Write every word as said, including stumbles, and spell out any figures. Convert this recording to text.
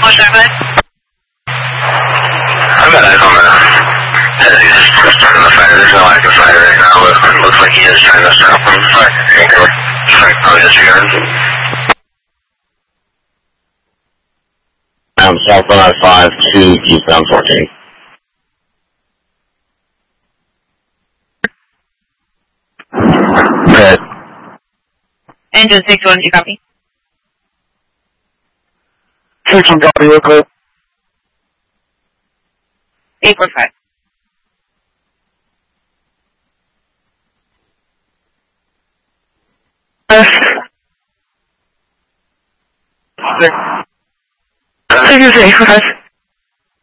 one seven. I'm at it on the he's starting the fire. There's no active fire right now, but it looks like he is trying to stop him. Fire. Probably disregard. Um, southbound I five two, eastbound fourteen. Good. Engine six one, you copy? six one copy, real quick. eight four five. Six is eight four five.